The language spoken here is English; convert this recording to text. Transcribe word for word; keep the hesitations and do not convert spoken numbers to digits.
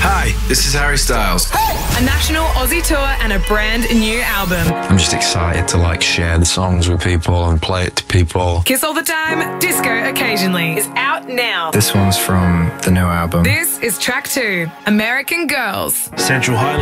Hi, this is Harry Styles. A national Aussie tour and a brand new album. I'm just excited to like share the songs with people and play it to people. Kiss All the Time, Disco Occasionally is out now. This one's from the new album. This is track two, American Girls. Central Highlands.